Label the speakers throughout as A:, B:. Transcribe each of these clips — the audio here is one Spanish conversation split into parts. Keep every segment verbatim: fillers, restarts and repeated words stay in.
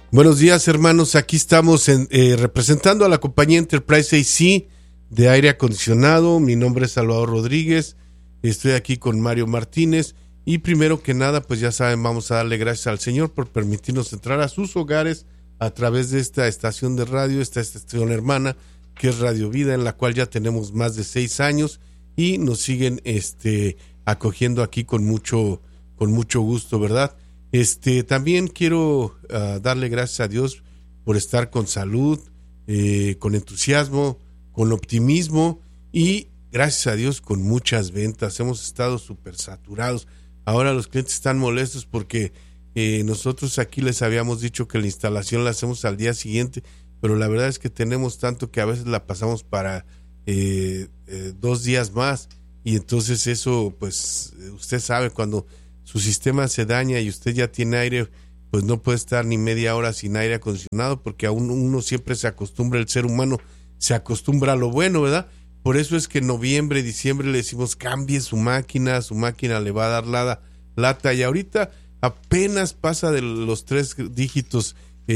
A: Buenos días, hermanos. Aquí estamos en, eh, representando a la compañía Enterprise A C de aire acondicionado. Mi nombre es Salvador Rodríguez. Estoy aquí con Mario Martínez. Y primero que nada, pues ya saben, vamos a darle gracias al Señor por permitirnos entrar a sus hogares a través de esta estación de radio, esta estación hermana, que es Radio Vida, en la cual ya tenemos más de seis años y nos siguen este, acogiendo aquí con mucho, con mucho gusto, ¿verdad? Este, también quiero uh, darle gracias a Dios por estar con salud, eh, con entusiasmo, con optimismo y gracias a Dios con muchas ventas. Hemos estado súper saturados. Ahora los clientes están molestos porque eh, nosotros aquí les habíamos dicho que la instalación la hacemos al día siguiente, pero la verdad es que tenemos tanto que a veces la pasamos para eh, eh, dos días más y entonces eso, pues usted sabe, cuando su sistema se daña y usted ya tiene aire, pues no puede estar ni media hora sin aire acondicionado, porque aún uno siempre se acostumbra, el ser humano se acostumbra a lo bueno, ¿verdad? Por eso es que en noviembre, diciembre le decimos cambie su máquina, su máquina le va a dar la, lata, y ahorita apenas pasa de los tres dígitos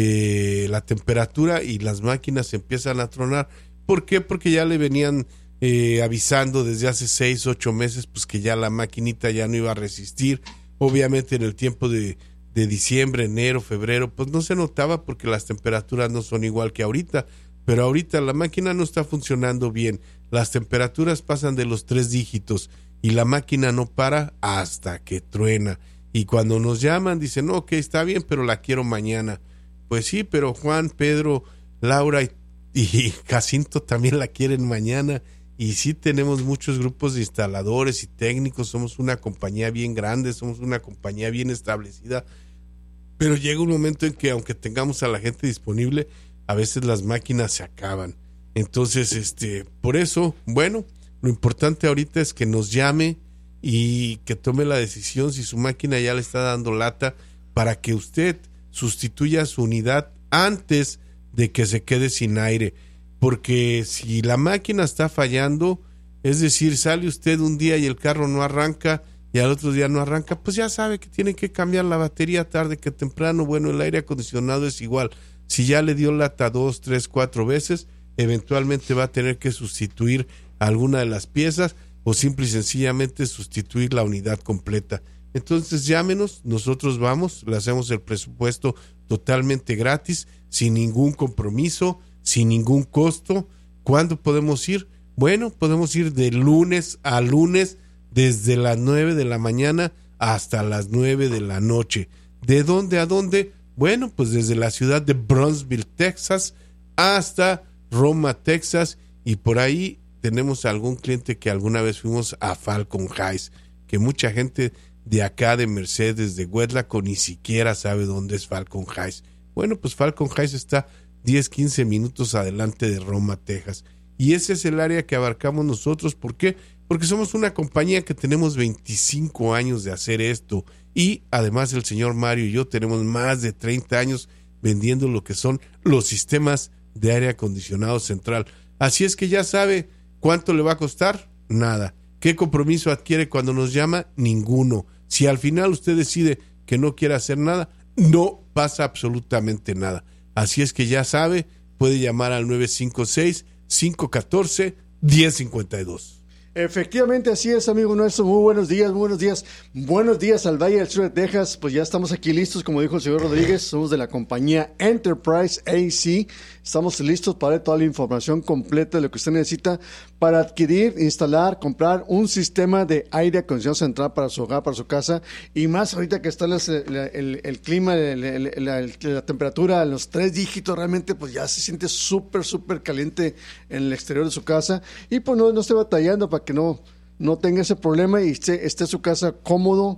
A: eh, la temperatura y las máquinas empiezan a tronar. ¿Por qué? Porque ya le venían eh, avisando desde hace seis, ocho meses, pues que ya la maquinita ya no iba a resistir. Obviamente en el tiempo de, de diciembre, enero, febrero, pues no se notaba porque las temperaturas no son igual que ahorita, pero ahorita la máquina no está funcionando bien, las temperaturas pasan de los tres dígitos y la máquina no para hasta que truena. Y cuando nos llaman dicen, no, ok, está bien, pero la quiero mañana. Pues sí, pero Juan, Pedro, Laura y, y Jacinto también la quieren mañana. Y sí tenemos muchos grupos de instaladores y técnicos, somos una compañía bien grande, somos una compañía bien establecida, pero llega un momento en que aunque tengamos a la gente disponible, a veces las máquinas se acaban. Entonces, este, por eso, bueno, lo importante ahorita es que nos llame y que tome la decisión si su máquina ya le está dando lata para que usted sustituya su unidad antes de que se quede sin aire. Porque si la máquina está fallando, es decir, sale usted un día y el carro no arranca y al otro día no arranca, pues ya sabe que tiene que cambiar la batería tarde que temprano. Bueno, el aire acondicionado es igual. Si ya le dio lata dos, tres, cuatro veces, eventualmente va a tener que sustituir alguna de las piezas o simple y sencillamente sustituir la unidad completa. Entonces llámenos, nosotros vamos, le hacemos el presupuesto totalmente gratis, sin ningún compromiso, sin ningún costo. ¿Cuándo podemos ir? Bueno, podemos ir de lunes a lunes desde las nueve de la mañana hasta las nueve de la noche. ¿De dónde a dónde? Bueno, pues desde la ciudad de Brownsville, Texas, hasta Roma, Texas, y por ahí tenemos algún cliente que alguna vez fuimos a Falcon Heights, que mucha gente de acá de Mercedes, de Huetlaco, ni siquiera sabe dónde es Falcon Heights. Bueno, pues Falcon Heights está diez, quince minutos adelante de Roma, Texas. Y ese es el área que abarcamos nosotros. ¿Por qué? Porque somos una compañía que tenemos veinticinco años de hacer esto. Y además el señor Mario y yo tenemos más de treinta años vendiendo lo que son los sistemas de aire acondicionado central. Así es que ya sabe cuánto le va a costar. Nada. ¿Qué compromiso adquiere cuando nos llama? Ninguno. Si al final usted decide que no quiere hacer nada, no pasa absolutamente nada. Así es que ya sabe, puede llamar al nueve cinco seis, cinco uno cuatro, uno cero cinco dos.
B: Efectivamente, así es, amigo nuestro. Muy buenos días, muy buenos días. Buenos días al Valle del Sur de Texas. Pues ya estamos aquí listos, como dijo el señor Rodríguez. Somos de la compañía Enterprise A C. Estamos listos para toda la información completa de lo que usted necesita para adquirir, instalar, comprar un sistema de aire acondicionado central para su hogar, para su casa. Y más ahorita que está las, el, el, el clima, el, el, la, la temperatura, los tres dígitos, realmente pues ya se siente súper, súper caliente en el exterior de su casa. Y pues no, no esté batallando para que no, no tenga ese problema y esté, esté su casa cómodo,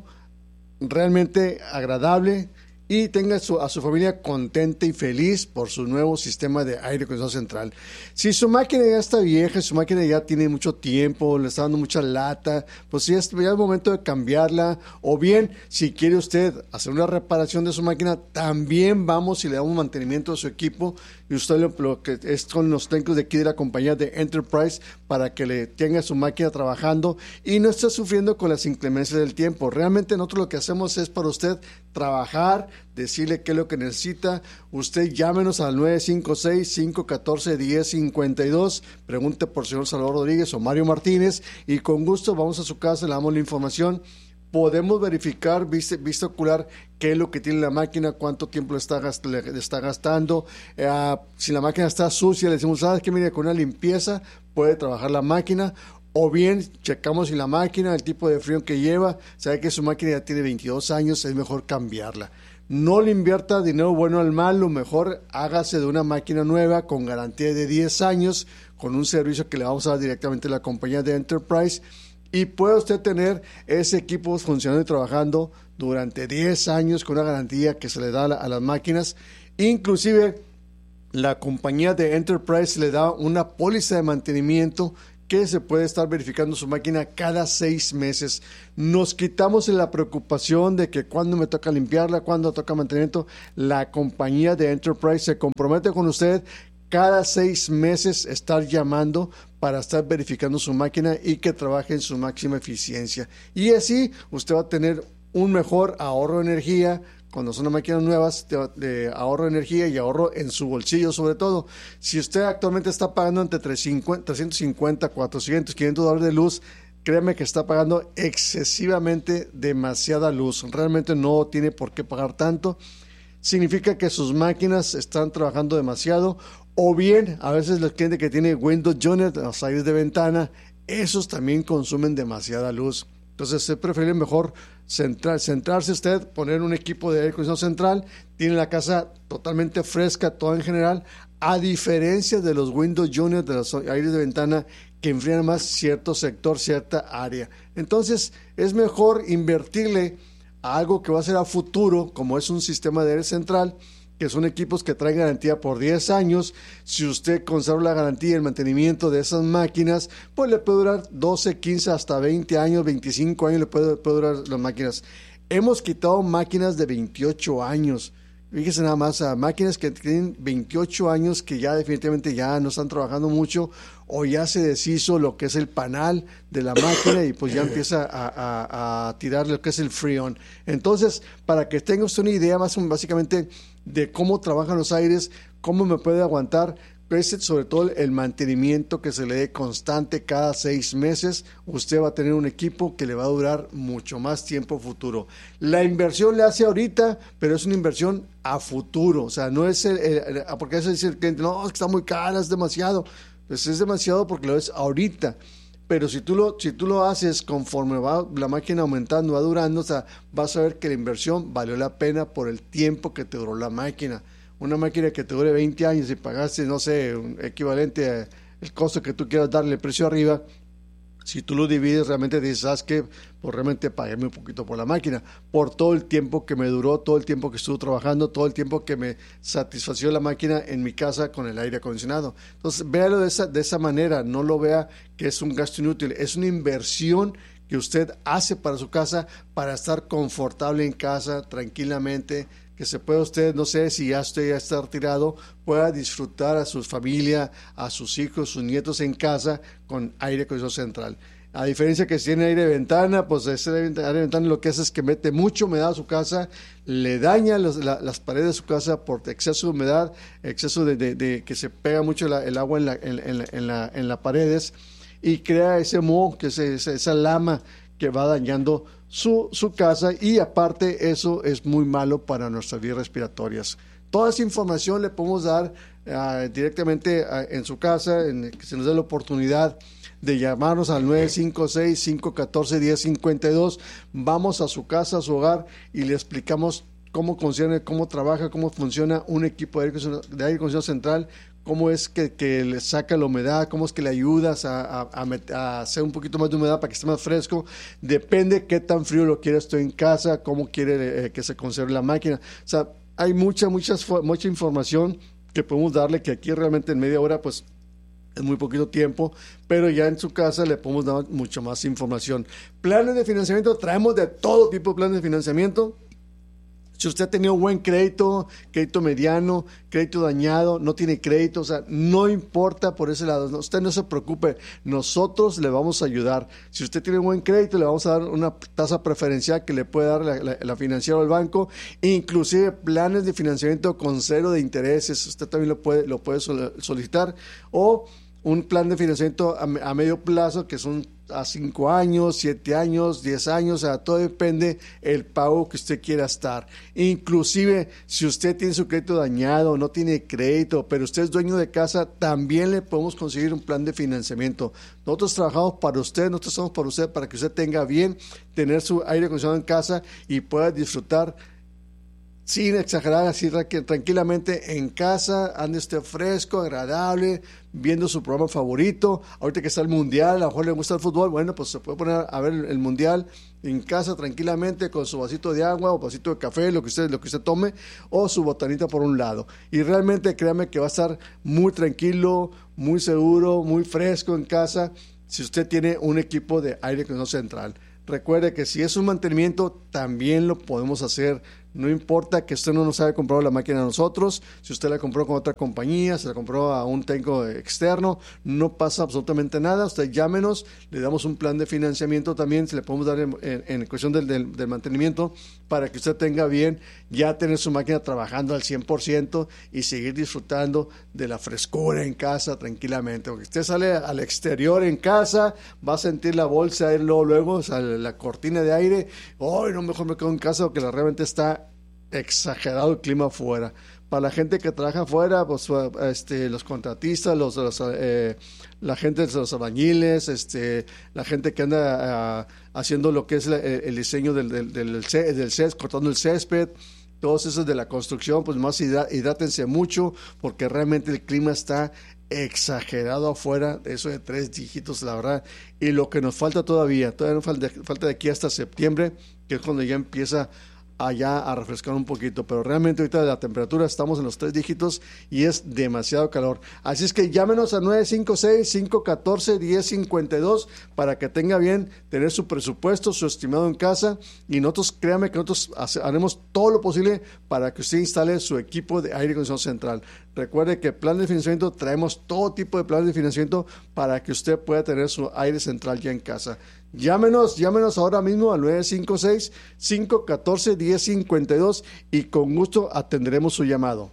B: realmente agradable, y tenga su, a su familia contenta y feliz por su nuevo sistema de aire acondicionado central. Si su máquina ya está vieja, su máquina ya tiene mucho tiempo, le está dando mucha lata, pues ya es, ya es el momento de cambiarla. O bien, si quiere usted hacer una reparación de su máquina, también vamos y le damos mantenimiento a su equipo. Y usted lo, lo que es con los técnicos de aquí de la compañía de Enterprise para que le tenga su máquina trabajando y no esté sufriendo con las inclemencias del tiempo. Realmente nosotros lo que hacemos es para usted trabajar, decirle qué es lo que necesita. Usted llámenos al nueve cinco seis, cinco uno cuatro, uno cero cinco dos, pregunte por el señor Salvador Rodríguez o Mario Martínez y con gusto vamos a su casa, le damos la información. Podemos verificar vista, vista ocular qué es lo que tiene la máquina, cuánto tiempo le está, gast le está gastando. Eh, si la máquina está sucia, le decimos, ¿sabes qué? Mire, con una limpieza puede trabajar la máquina. O bien, checamos si la máquina, el tipo de frío que lleva, sabe que su máquina ya tiene veintidós años, es mejor cambiarla. No le invierta dinero bueno al malo, mejor hágase de una máquina nueva con garantía de diez años, con un servicio que le vamos a dar directamente a la compañía de Enterprise. Y puede usted tener ese equipo funcionando y trabajando durante diez años con una garantía que se le da a, la, a las máquinas. Inclusive, la compañía de Enterprise le da una póliza de mantenimiento que se puede estar verificando su máquina cada seis meses. Nos quitamos la preocupación de que cuando me toca limpiarla, cuando toca mantenimiento. La compañía de Enterprise se compromete con usted cada seis meses estar llamando para estar verificando su máquina y que trabaje en su máxima eficiencia. Y así usted va a tener un mejor ahorro de energía. Cuando son máquinas nuevas, de, de ahorro de energía y ahorro en su bolsillo sobre todo. Si usted actualmente está pagando entre trescientos cincuenta, cuatrocientos, quinientos dólares de luz, créeme que está pagando excesivamente demasiada luz. Realmente no tiene por qué pagar tanto. Significa que sus máquinas están trabajando demasiado. O bien, a veces los clientes que tienen Windows Unit, los aires de ventana, esos también consumen demasiada luz. Entonces es preferible mejor centrar, centrarse usted, poner un equipo de aire acondicionado central, tiene la casa totalmente fresca, todo en general, a diferencia de los Windows Unit, de los aires de ventana que enfrían más cierto sector, cierta área. Entonces es mejor invertirle a algo que va a ser a futuro, como es un sistema de aire central, que son equipos que traen garantía por diez años. Si usted conserva la garantía y el mantenimiento de esas máquinas, pues le puede durar doce, quince, hasta veinte años, veinticinco años le puede, puede durar las máquinas. Hemos quitado máquinas de veintiocho años. Fíjese nada más, a máquinas que tienen veintiocho años que ya definitivamente ya no están trabajando mucho o ya se deshizo lo que es el panal de la máquina y pues ya empieza a, a, a tirar lo que es el freon. Entonces, para que tenga usted una idea más básicamente de cómo trabajan los aires, cómo me puede aguantar, pues sobre todo el mantenimiento que se le dé constante cada seis meses, usted va a tener un equipo que le va a durar mucho más tiempo futuro. La inversión le hace ahorita, pero es una inversión a futuro, o sea, no es el, el, el porque eso dice el cliente, no, es que está muy cara, es demasiado, pues es demasiado porque lo es ahorita. Pero si tú lo si tú lo haces conforme va la máquina aumentando, va durando, o sea, vas a ver que la inversión valió la pena por el tiempo que te duró la máquina. Una máquina que te dure veinte años y pagaste, no sé, un equivalente al costo que tú quieras darle precio arriba, si tú lo divides, realmente dices, ¿sabes qué? Pues realmente pagué muy poquito por la máquina, por todo el tiempo que me duró, todo el tiempo que estuve trabajando, todo el tiempo que me satisfació la máquina en mi casa con el aire acondicionado. Entonces, véalo de esa, de esa manera, no lo vea que es un gasto inútil, es una inversión que usted hace para su casa, para estar confortable en casa, tranquilamente, que se pueda usted, no sé, si ya usted ya está retirado, pueda disfrutar a su familia, a sus hijos, sus nietos en casa con aire acondicionado central. A diferencia que si tiene aire de ventana, pues ese aire de ventana lo que hace es que mete mucha humedad a su casa, le daña los, la, las paredes de su casa por exceso de humedad, exceso de, de, de que se pega mucho la, el agua en las en, en, en la, en la paredes y crea ese moho, que es esa, esa lama que va dañando su, su casa, y aparte eso es muy malo para nuestras vías respiratorias. Toda esa información le podemos dar uh, directamente uh, en su casa, en que se nos dé la oportunidad de llamarnos al nueve cinco seis, cinco uno cuatro, uno cero cinco dos. Vamos a su casa, a su hogar, y le explicamos cómo funciona, cómo trabaja, cómo funciona un equipo de aire acondicionado, de aire acondicionado central, cómo es que, que le saca la humedad, cómo es que le ayudas a, a, a, a hacer un poquito más de humedad para que esté más fresco. Depende qué tan frío lo quiere usted en casa, cómo quiere eh, que se conserve la máquina. O sea, hay mucha, mucha, mucha información que podemos darle, que aquí realmente en media hora pues es muy poquito tiempo, pero ya en su casa le podemos dar mucho más información. Planes de financiamiento, traemos de todo tipo de planes de financiamiento. Si usted ha tenido buen crédito, crédito mediano, crédito dañado, no tiene crédito, o sea, no importa por ese lado. Usted no se preocupe, nosotros le vamos a ayudar. Si usted tiene buen crédito, le vamos a dar una tasa preferencial que le puede dar la, la, la financiera o el banco, inclusive planes de financiamiento con cero de intereses. Usted también lo puede, lo puede solicitar. O un plan de financiamiento a, a medio plazo que son a cinco años, siete años, diez años, o sea, todo depende el pago que usted quiera estar. Inclusive, si usted tiene su crédito dañado, no tiene crédito, pero usted es dueño de casa, también le podemos conseguir un plan de financiamiento. Nosotros trabajamos para usted, nosotros estamos para usted, para que usted tenga bien tener su aire acondicionado en casa y pueda disfrutar sin exagerar, así tranquilamente en casa, ande usted fresco, agradable, viendo su programa favorito. Ahorita que está el mundial, a lo mejor le gusta el fútbol, bueno, pues se puede poner a ver el mundial en casa tranquilamente con su vasito de agua o vasito de café, lo que usted, lo que usted tome, o su botanita por un lado. Y realmente créame que va a estar muy tranquilo, muy seguro, muy fresco en casa si usted tiene un equipo de aire acondicionado central. Recuerde que si es un mantenimiento, también lo podemos hacer. No importa que usted no nos haya comprado la máquina a nosotros, si usted la compró con otra compañía, se la compró a un técnico externo, no pasa absolutamente nada. Usted llámenos, le damos un plan de financiamiento también, se le podemos dar en, en, en cuestión del, del, del mantenimiento para que usted tenga bien ya tener su máquina trabajando al cien por ciento y seguir disfrutando de la frescura en casa tranquilamente. Porque usted sale al exterior en casa, va a sentir la bolsa de aire luego, luego o sea, la cortina de aire. ¡Ay, no, mejor me quedo en casa porque realmente está exagerado el clima afuera! Para la gente que trabaja afuera, pues este, los contratistas, los, los eh, la gente de los albañiles, este, la gente que anda uh, haciendo lo que es la, el diseño del, del, del, del césped, cortando el césped, todos esos de la construcción, pues más hidrátense mucho porque realmente el clima está exagerado afuera, eso de tres dígitos, la verdad. Y lo que nos falta todavía, todavía nos falta, falta de aquí hasta septiembre, que es cuando ya empieza allá a refrescar un poquito, pero realmente ahorita la temperatura estamos en los tres dígitos y es demasiado calor. Así es que llámenos a nueve cinco seis, cinco uno cuatro, uno cero cinco dos para que tenga bien tener su presupuesto, su estimado en casa, y nosotros, créame que nosotros haremos todo lo posible para que usted instale su equipo de aire acondicionado central. Recuerde que plan de financiamiento, traemos todo tipo de planes de financiamiento para que usted pueda tener su aire central ya en casa. Llámenos, llámenos ahora mismo al nueve cinco seis, cinco uno cuatro, uno cero cinco dos y con gusto atenderemos su llamado.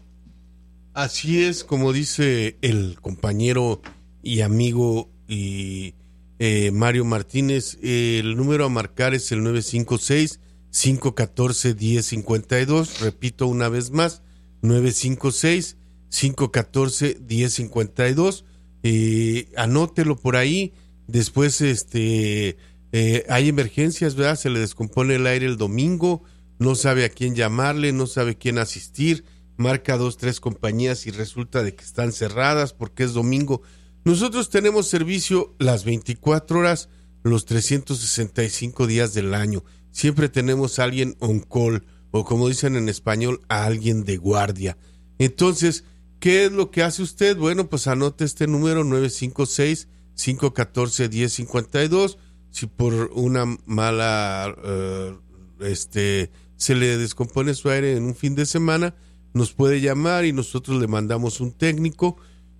A: Así es, como dice el compañero y amigo y eh, Mario Martínez, eh, el número a marcar es el nueve cinco seis, cinco uno cuatro, uno cero cinco dos. Repito una vez más, nueve cinco seis, cinco uno cuatro, uno cero cinco dos. Eh, anótelo por ahí. Después, este... Eh, hay emergencias, ¿verdad? Se le descompone el aire el domingo, no sabe a quién llamarle, no sabe quién asistir, marca dos, tres compañías y resulta de que están cerradas porque es domingo. Nosotros tenemos servicio las veinticuatro horas, los trescientos sesenta y cinco días del año. Siempre tenemos a alguien on call, o como dicen en español, a alguien de guardia. Entonces, ¿qué es lo que hace usted? Bueno, pues anote este número nueve cinco seis, cinco uno cuatro, uno cero cinco dos. Si por una mala uh, este se le descompone su aire en un fin de semana, nos puede llamar y nosotros le mandamos un técnico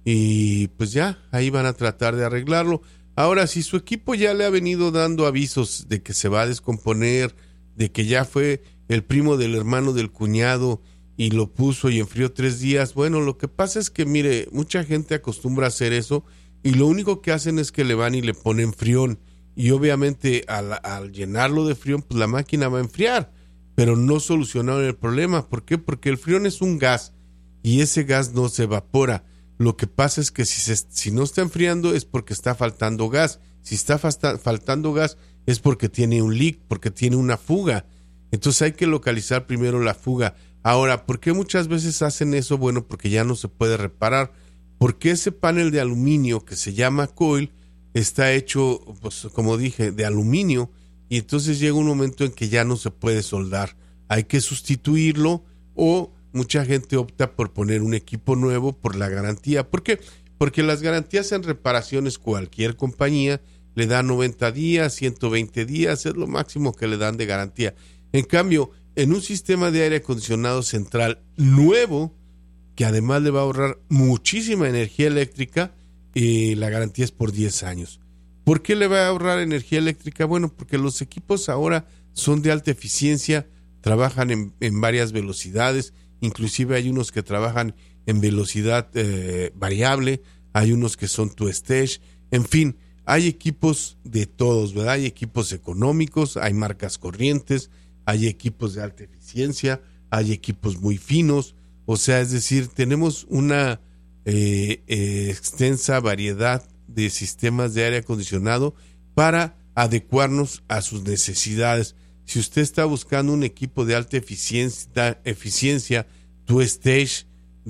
A: y pues ya, ahí van a tratar de arreglarlo. Ahora, si su equipo ya le ha venido dando avisos de que se va a descomponer, de que ya fue el primo del hermano del cuñado y lo puso y enfrió tres días, bueno, lo que pasa es que, mire, mucha gente acostumbra a hacer eso y lo único que hacen es que le van y le ponen frión. Y obviamente al, al llenarlo de frión, pues la máquina va a enfriar, pero no solucionaron el problema. ¿Por qué? Porque el frión es un gas y ese gas no se evapora. Lo que pasa es que si, se, si no está enfriando es porque está faltando gas. Si está fasta, faltando gas es porque tiene un leak, porque tiene una fuga. Entonces hay que localizar primero la fuga. Ahora, ¿por qué muchas veces hacen eso? Bueno, porque ya no se puede reparar. Porque ese panel de aluminio que se llama coil está hecho, pues como dije, de aluminio, y entonces llega un momento en que ya no se puede soldar. Hay que sustituirlo o mucha gente opta por poner un equipo nuevo por la garantía. ¿Por qué? Porque las garantías en reparaciones, cualquier compañía le da noventa días, ciento veinte días, es lo máximo que le dan de garantía. En cambio, en un sistema de aire acondicionado central nuevo, que además le va a ahorrar muchísima energía eléctrica, y la garantía es por diez años. ¿Por qué le va a ahorrar energía eléctrica? Bueno, porque los equipos ahora son de alta eficiencia, trabajan en, en varias velocidades, inclusive hay unos que trabajan en velocidad eh, variable, hay unos que son two stage, en fin, hay equipos de todos, ¿verdad? Hay equipos económicos, hay marcas corrientes, hay equipos de alta eficiencia, hay equipos muy finos, o sea, es decir, tenemos una eh, eh, extensa variedad de sistemas de aire acondicionado para adecuarnos a sus necesidades. Si usted está buscando un equipo de alta eficiencia, eficiencia two stage,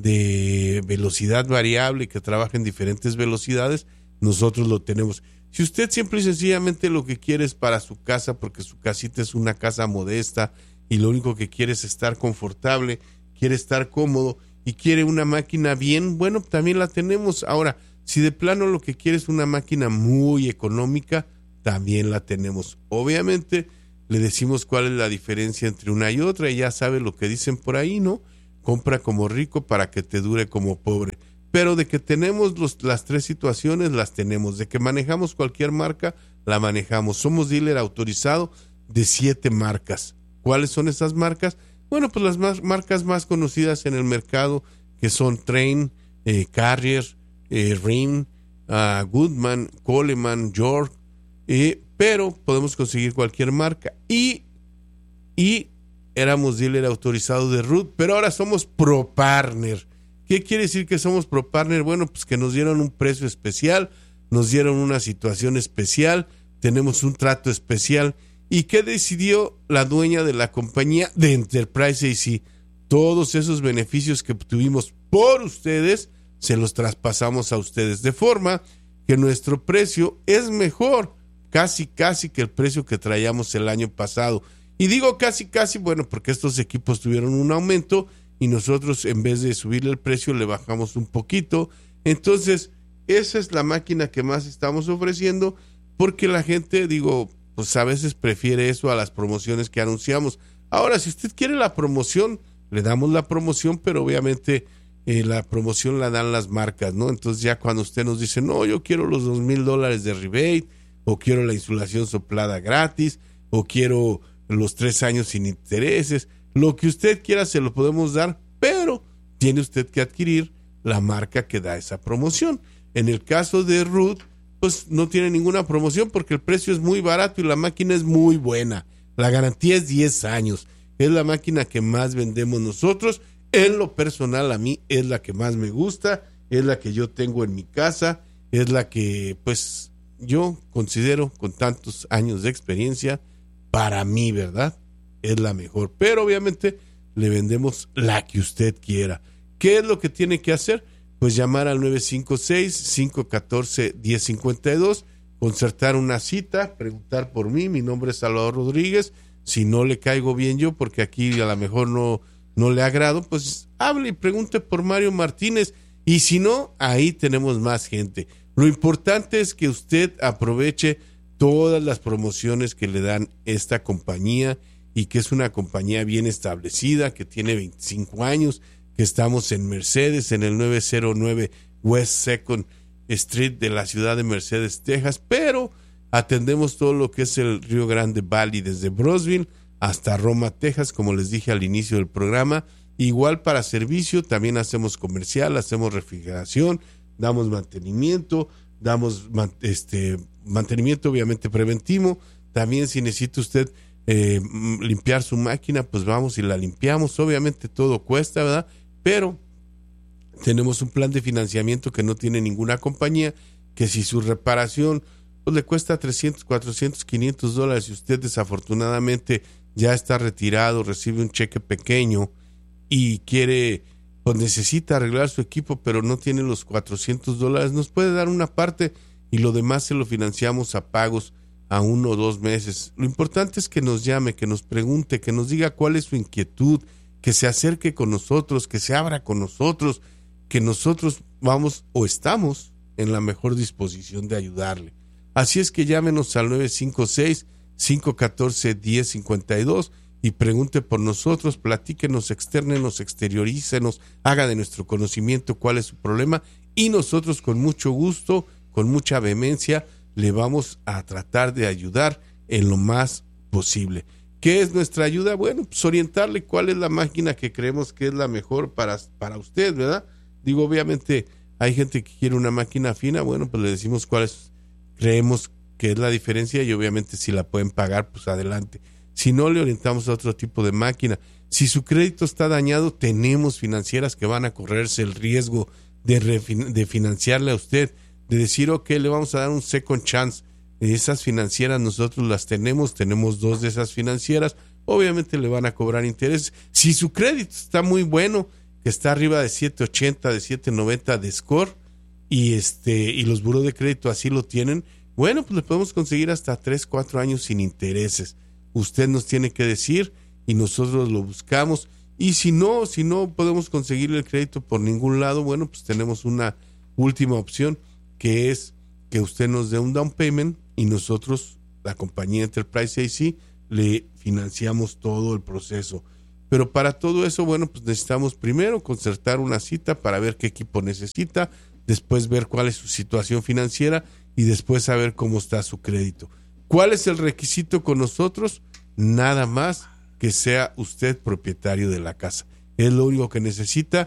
A: de velocidad variable, que trabaja en diferentes velocidades, nosotros lo tenemos. Si usted simple y sencillamente lo que quiere es para su casa, porque su casita es una casa modesta y lo único que quiere es estar confortable, quiere estar cómodo y quiere una máquina bien, bueno, también la tenemos. Ahora, si de plano lo que quiere es una máquina muy económica, también la tenemos. Obviamente le decimos cuál es la diferencia entre una y otra, y ya sabe lo que dicen por ahí, ¿no? Compra como rico para que te dure como pobre. Pero de que tenemos los, las tres situaciones, las tenemos. De que manejamos cualquier marca, la manejamos. Somos dealer autorizado de siete marcas. ¿Cuáles son esas marcas? Bueno, pues las más, marcas más conocidas en el mercado, que son Trane, eh, Carrier, eh, Rheem, uh, Goodman, Coleman, York, eh, pero podemos conseguir cualquier marca. Y, y éramos dealer autorizado de Root, pero ahora somos Pro Partner. ¿Qué quiere decir que somos Pro Partner? Bueno, pues que nos dieron un precio especial, nos dieron una situación especial, tenemos un trato especial. ¿Y qué decidió la dueña de la compañía de Enterprise A C? Todos esos beneficios que obtuvimos por ustedes, se los traspasamos a ustedes, de forma que nuestro precio es mejor, casi casi que el precio que traíamos el año pasado. Y digo casi casi, bueno, porque estos equipos tuvieron un aumento y nosotros, en vez de subirle el precio, le bajamos un poquito. Entonces, esa es la máquina que más estamos ofreciendo, porque la gente, digo, pues a veces prefiere eso a las promociones que anunciamos. Ahora, si usted quiere la promoción, le damos la promoción, pero obviamente eh, la promoción la dan las marcas, ¿no? Entonces ya cuando usted nos dice, no, yo quiero los dos mil dólares de rebate, o quiero la insulación soplada gratis, o quiero los tres años sin intereses, lo que usted quiera se lo podemos dar, pero tiene usted que adquirir la marca que da esa promoción. En el caso de Root, pues no tiene ninguna promoción porque el precio es muy barato y la máquina es muy buena. La garantía es diez años. Es la máquina que más vendemos nosotros. En lo personal, a mí es la que más me gusta, es la que yo tengo en mi casa, es la que pues yo considero, con tantos años de experiencia, para mí, ¿verdad? Es la mejor. Pero obviamente le vendemos la que usted quiera. ¿Qué es lo que tiene que hacer? Pues llamar al nueve cinco seis, cinco uno cuatro, uno cero cinco dos, concertar una cita, preguntar por mí. Mi nombre es Salvador Rodríguez. Si no le caigo bien yo, porque aquí a lo mejor no, no le agrado, pues hable y pregunte por Mario Martínez. Y si no, ahí tenemos más gente. Lo importante es que usted aproveche todas las promociones que le dan esta compañía, y que es una compañía bien establecida, que tiene veinticinco años, que estamos en Mercedes, en el nueve cero nueve West Second Street de la ciudad de Mercedes, Texas, pero atendemos todo lo que es el Río Grande Valley, desde Brownsville hasta Roma, Texas, como les dije al inicio del programa. Igual para servicio, también hacemos comercial, hacemos refrigeración, damos mantenimiento, damos este mantenimiento obviamente preventivo. También si necesita usted eh, limpiar su máquina, pues vamos y la limpiamos. Obviamente todo cuesta, ¿verdad? Pero tenemos un plan de financiamiento que no tiene ninguna compañía, que si su reparación pues le cuesta trescientos, cuatrocientos, quinientos dólares y usted desafortunadamente ya está retirado, recibe un cheque pequeño y quiere, pues necesita arreglar su equipo, pero no tiene los cuatrocientos dólares, nos puede dar una parte y lo demás se lo financiamos a pagos a uno o dos meses. Lo importante es que nos llame, que nos pregunte, que nos diga cuál es su inquietud, que se acerque con nosotros, que se abra con nosotros, que nosotros vamos o estamos en la mejor disposición de ayudarle. Así es que llámenos al nueve cinco seis, cinco uno cuatro, uno cero cinco dos y pregunte por nosotros, platíquenos, extérnenos, exteriorícenos, haga de nuestro conocimiento cuál es su problema y nosotros con mucho gusto, con mucha vehemencia, le vamos a tratar de ayudar en lo más posible. ¿Qué es nuestra ayuda? Bueno, pues orientarle cuál es la máquina que creemos que es la mejor para, para usted, ¿verdad? Digo, obviamente hay gente que quiere una máquina fina, bueno, pues le decimos cuál es, creemos que es la diferencia y obviamente si la pueden pagar, pues adelante. Si no, le orientamos a otro tipo de máquina. Si su crédito está dañado, tenemos financieras que van a correrse el riesgo de, refin- de financiarle a usted, de decir, ok, le vamos a dar un second chance. Esas financieras nosotros las tenemos, tenemos dos de esas financieras, obviamente le van a cobrar intereses. Si su crédito está muy bueno, que está arriba de siete ochenta, de siete noventa de score, y este y los buró de crédito así lo tienen, bueno, pues le podemos conseguir hasta tres, cuatro años sin intereses. Usted nos tiene que decir y nosotros lo buscamos. Y si no, si no podemos conseguirle el crédito por ningún lado, bueno, pues tenemos una última opción, que es que usted nos dé un down payment y nosotros, la compañía Enterprise A C, le financiamos todo el proceso. Pero para todo eso, bueno, pues necesitamos primero concertar una cita para ver qué equipo necesita, después ver cuál es su situación financiera y después saber cómo está su crédito. ¿Cuál es el requisito con nosotros? Nada más que sea usted propietario de la casa. Es lo único que necesita.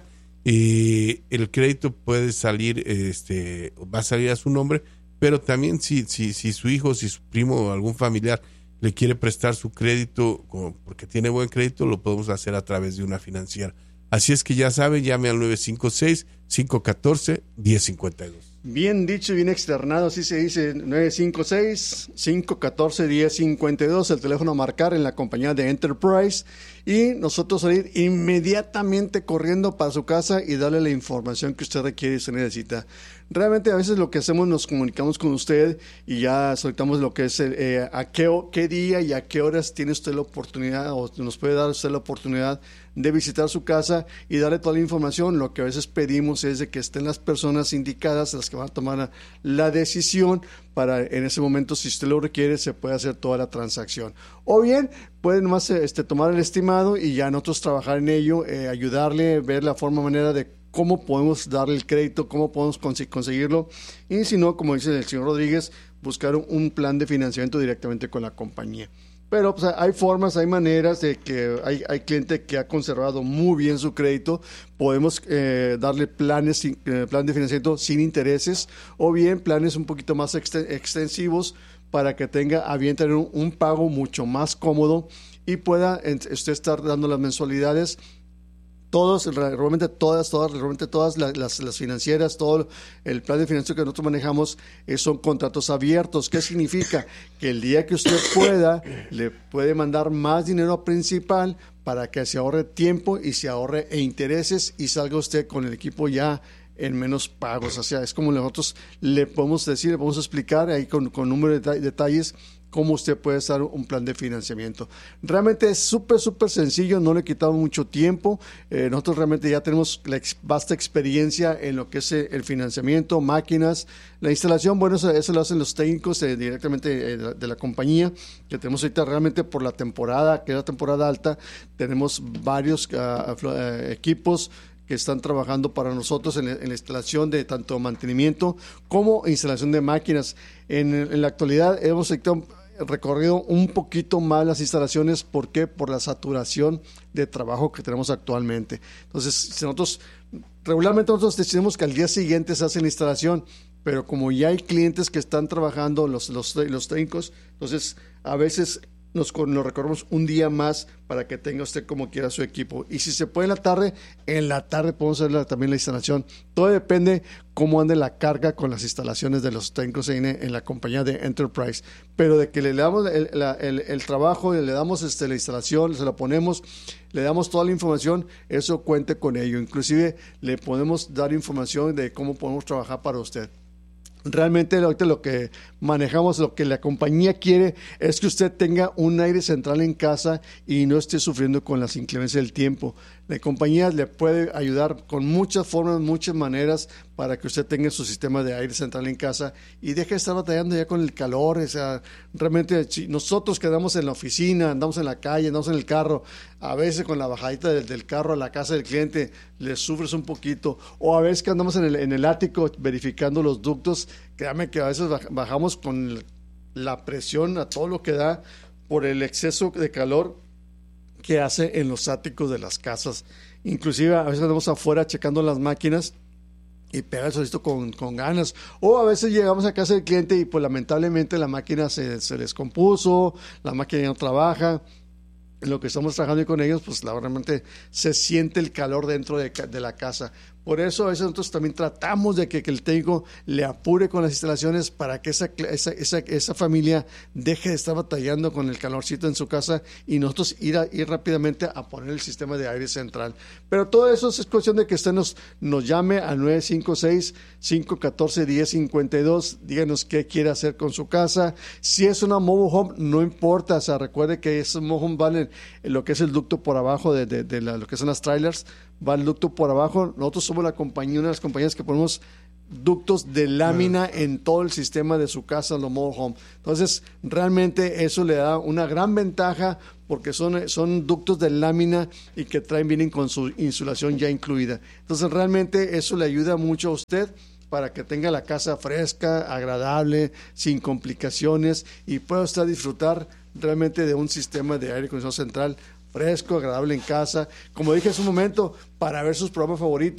A: Eh, el crédito puede salir, este, va a salir a su nombre, pero también si, si, si su hijo, si su primo o algún familiar le quiere prestar su crédito porque tiene buen crédito, lo podemos hacer a través de una financiera. Así es que ya sabe, llame al nueve cinco seis, cinco uno cuatro, uno cero cinco dos.
B: Bien dicho y bien externado, así se dice, nueve cinco seis, cinco uno cuatro, uno cero cinco dos, el teléfono a marcar en la compañía de Enterprise, y nosotros salir inmediatamente corriendo para su casa y darle la información que usted requiere y se necesita. Realmente a veces lo que hacemos, nos comunicamos con usted y ya soltamos lo que es el, eh, a qué, qué día y a qué horas tiene usted la oportunidad, o nos puede dar usted la oportunidad de visitar su casa y darle toda la información. Lo que a veces pedimos es de que estén las personas indicadas, las que van a tomar la decisión, para en ese momento, si usted lo requiere, se puede hacer toda la transacción. O bien, pueden más este, tomar el estimado y ya nosotros trabajar en ello, eh, ayudarle, ver la forma, manera de cómo podemos darle el crédito, cómo podemos cons- conseguirlo. Y si no, como dice el señor Rodríguez, buscar un, un plan de financiamiento directamente con la compañía. Pero pues, hay formas, hay maneras de que hay, hay cliente que ha conservado muy bien su crédito. Podemos eh, darle planes, eh, plan de financiamiento sin intereses, o bien planes un poquito más ext- extensivos para que tenga a bien tener un, un pago mucho más cómodo y pueda en, usted estar dando las mensualidades. Todos, realmente todas, todas, realmente todas las, las, las financieras, todo el plan de financiamiento que nosotros manejamos eh, son contratos abiertos. ¿Qué significa? Que el día que usted pueda, le puede mandar más dinero a principal para que se ahorre tiempo y se ahorre e intereses y salga usted con el equipo ya en menos pagos. O sea, es como nosotros le podemos decir, le podemos explicar ahí con, con número de detalles cómo usted puede hacer un plan de financiamiento. Realmente es súper, súper sencillo, no le quitamos mucho tiempo. Eh, nosotros realmente ya tenemos la ex, vasta experiencia en lo que es el financiamiento, máquinas, la instalación. Bueno, eso, eso lo hacen los técnicos eh, directamente eh, de, la, de la compañía, que tenemos ahorita realmente por la temporada, que es la temporada alta, tenemos varios uh, uh, equipos que están trabajando para nosotros en la, en la instalación de tanto mantenimiento como instalación de máquinas. En, en la actualidad hemos recorrido un poquito más las instalaciones. ¿Por qué? Por la saturación de trabajo que tenemos actualmente. Entonces, si nosotros, regularmente nosotros decidimos que al día siguiente se hace la instalación, pero como ya hay clientes que están trabajando, los, los, los técnicos, entonces a veces Nos, nos recorremos un día más para que tenga usted como quiera su equipo. Y si se puede en la tarde, en la tarde podemos hacer la, también la instalación. Todo depende cómo ande la carga con las instalaciones de los técnicos en, en la compañía de Enterprise. Pero de que le damos el, la, el, el trabajo, le damos este, la instalación, se la ponemos, le damos toda la información, eso cuente con ello. Inclusive le podemos dar información de cómo podemos trabajar para usted. Realmente ahorita lo que manejamos, lo que la compañía quiere es que usted tenga un aire central en casa y no esté sufriendo con las inclemencias del tiempo. La compañía le puede ayudar con muchas formas, muchas maneras para que usted tenga su sistema de aire central en casa y deje de estar batallando ya con el calor. O sea, realmente si nosotros quedamos en la oficina, andamos en la calle, andamos en el carro, a veces con la bajadita del, del carro a la casa del cliente le sufres un poquito, o a veces que andamos en el, en el ático verificando los ductos, créame que a veces bajamos con la presión a todo lo que da por el exceso de calor que hace en los áticos de las casas. Inclusive a veces andamos afuera checando las máquinas y pega el solito con, con ganas, o a veces llegamos a casa del cliente y pues lamentablemente la máquina se, se descompuso, la máquina ya no trabaja. En lo que estamos trabajando con ellos, pues la, realmente se siente el calor dentro de, de la casa. Por eso a veces nosotros también tratamos de que, que el técnico le apure con las instalaciones para que esa, esa, esa, esa familia deje de estar batallando con el calorcito en su casa y nosotros ir, a, ir rápidamente a poner el sistema de aire central. Pero todo eso es cuestión de que usted nos, nos llame al nueve cinco seis, cinco uno cuatro, uno cero cinco dos, díganos qué quiere hacer con su casa. Si es una mobile home, no importa, o sea, recuerde que esos mobile home valen lo que es el ducto por abajo de, de, de la, lo que son las trailers, va el ducto por abajo. Nosotros somos la compañía, una de las compañías que ponemos ductos de lámina en todo el sistema de su casa, los mobile home. Entonces, realmente eso le da una gran ventaja porque son, son ductos de lámina y que traen, vienen con su insulación ya incluida. Entonces, realmente eso le ayuda mucho a usted para que tenga la casa fresca, agradable, sin complicaciones y pueda usted disfrutar realmente de un sistema de aire acondicionado central fresco, agradable en casa. Como dije hace un momento, para ver sus programas favoritos.